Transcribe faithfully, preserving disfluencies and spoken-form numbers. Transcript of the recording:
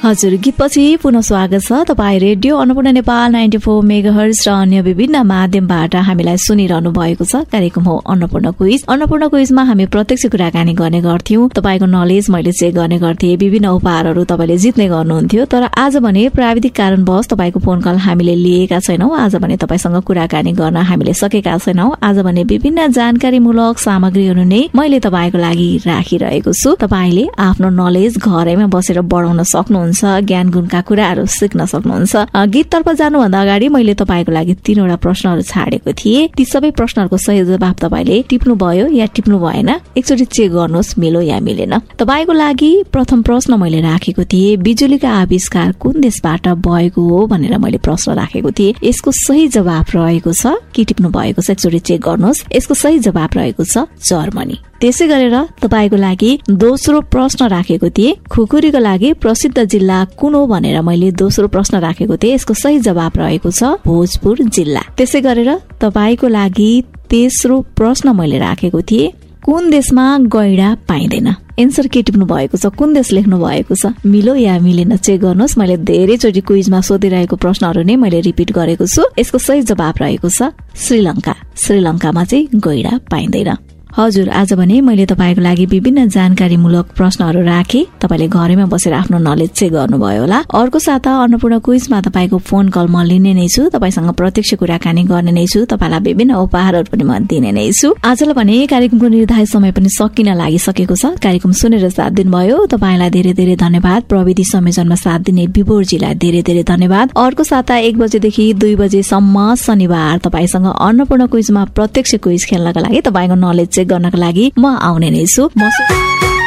हजुर, गीतपछि पुनः स्वागत छ। तपाईँ radio Annapurna Nepal ninety four megahertz र अन्य विभिन्न माध्यमबाट हामीलाई सुनिरहनु भएको छ। कार्यक्रम हो अन्नपूर्ण क्विज। अन्नपूर्ण क्विजमा हामी प्रत्यक्ष कुराकानी गर्ने गर्थ्यौं। तपाईँको नलेज मैले चेक गर्ने गर्थेँ, विभिन्न उपहारहरू तपाईँले जित्ने गर्नुहुन्थ्यो। तर आज भने प्राविधिक कारणवश तपाईँको फोन कल हामीले लिएका छैनौं। आज भने तपाईँसँग कुराकानी गर्न हामीले सकेका छैनौं। आज भने विभिन्न जानकारीमूलक सामग्रीहरू नै मैले तपाईँको लागि राखिरहेको छु। तपाईँले आफ्नो नलेज घरैमा बसेर बढाउन सक्नुहुन्छ, ज्ञान गुणका कुराहरू सिक्न सक्नुहुन्छ। गीततर्फ जानुभन्दा अगाडि मैले तपाईँको लागि तीनवटा प्रश्नहरू छाडेको थिएँ। ती सबै प्रश्नहरूको सही जवाब तपाईँले टिप्नु भयो या टिप्नु भएन, एकचोटि चेक गर्नुहोस् मिलो या मिलेन। तपाईँको लागि प्रथम प्रश्न मैले राखेको थिएँ, बिजुलीका आविष्कार कुन देशबाट भएको हो भनेर मैले प्रश्न राखेको थिएँ। यसको सही जवाब रहेको छ के टिप्नु भएको छ, एकचोटि चेक गर्नुहोस्। यसको सही जवाब रहेको छ जर्मनी। त्यसै गरेर तपाईँको लागि दोस्रो प्रश्न राखेको थिएँ, खुकुरीको लागि प्रसिद्ध जिल्ला कुन हो भनेर मैले दोस्रो प्रश्न राखेको थिएँ। यसको सही जवाब रहेको छ भोजपुर जिल्ला। त्यसै गरेर तपाईँको लागि तेस्रो प्रश्न मैले राखेको थिएँ, कुन देशमा गैडा पाइँदैन। एन्सर के टिप्नु भएको छ, कुन देश लेख्नु भएको छ, मिलो या मिलेन चेक गर्नुहोस्। मैले धेरैचोटि क्विजमा सोधिरहेको प्रश्नहरू नै मैले रिपिट गरेको छु। यसको सही जवाब रहेको छ श्रीलङ्का। श्रीलङ्कामा चाहिँ गैडा पाइँदैन। हजुर, आज भने मैले तपाईँको लागि विभिन्न जानकारीमूलक प्रश्नहरू राखेँ। तपाईँले घरैमा बसेर आफ्नो नलेज चेक गर्नुभयो होला। अर्को साता अन्नपूर्ण क्विजमा तपाईँको फोन कल म लिने नै छु, तपाईँसँग प्रत्यक्ष कुराकानी गर्ने नै छु, तपाईँलाई विभिन्न उपहारहरू पनि म दिने नै छु। आजलाई भने कार्यक्रमको निर्धारित समय पनि सकिन लागिसकेको छ। कार्यक्रम सुनेर साथ दिनुभयो तपाईँलाई धेरै धेरै धन्यवाद। प्रविधि संयोजनमा साथ दिने विभोरजीलाई धेरै धेरै धन्यवाद। अर्को साता एक बजेदेखि दुई बजेसम्म शनिबार तपाईँसँग अन्नपूर्ण क्विजमा प्रत्यक्ष क्विज खेल्नका लागि, तपाईँको नलेज गर्नका लागि म आउने नै छु। म